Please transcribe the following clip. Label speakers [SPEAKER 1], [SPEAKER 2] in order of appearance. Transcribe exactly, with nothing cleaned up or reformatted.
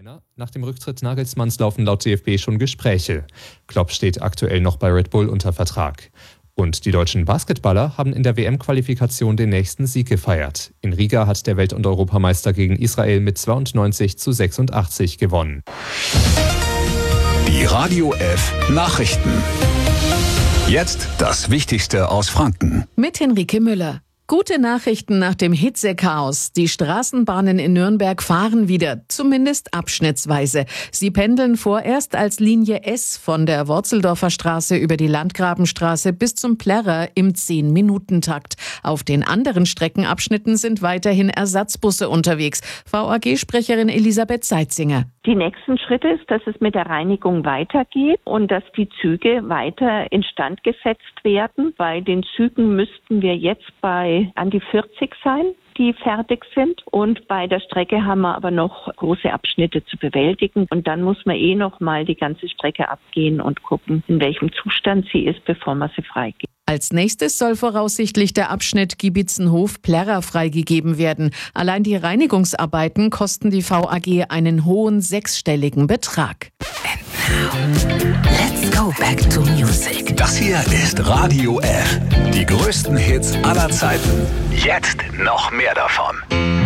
[SPEAKER 1] Nach dem Rücktritt Nagelsmanns laufen laut D F B schon Gespräche. Klopp steht aktuell noch bei Red Bull unter Vertrag. Und die deutschen Basketballer haben in der W M-Qualifikation den nächsten Sieg gefeiert. In Riga hat der Welt- und Europameister gegen Israel mit zweiundneunzig zu sechsundachtzig gewonnen.
[SPEAKER 2] Die Radio F Nachrichten. Jetzt das Wichtigste aus Franken.
[SPEAKER 3] Mit Henrike Müller. Gute Nachrichten nach dem Hitzechaos. Die Straßenbahnen in Nürnberg fahren wieder, zumindest abschnittsweise. Sie pendeln vorerst als Linie S von der Worzeldorfer Straße über die Landgrabenstraße bis zum Plärrer im zehn-Minuten-Takt. Auf den anderen Streckenabschnitten sind weiterhin Ersatzbusse unterwegs. V A G-Sprecherin Elisabeth Seitzinger.
[SPEAKER 4] Die nächsten Schritte ist, dass es mit der Reinigung weitergeht und dass die Züge weiter instand gesetzt werden. Bei den Zügen müssten wir jetzt bei an die vierzig sein, die fertig sind. Und bei der Strecke haben wir aber noch große Abschnitte zu bewältigen. Und dann muss man eh noch mal die ganze Strecke abgehen und gucken, in welchem Zustand sie ist, bevor man sie freigibt.
[SPEAKER 3] Als nächstes soll voraussichtlich der Abschnitt Giebitzenhof-Plärrer freigegeben werden. Allein die Reinigungsarbeiten kosten die V A G einen hohen sechsstelligen Betrag.
[SPEAKER 5] And now, let's go back to music.
[SPEAKER 2] Das hier ist Radio F. Die größten Hits aller Zeiten. Jetzt noch mehr davon.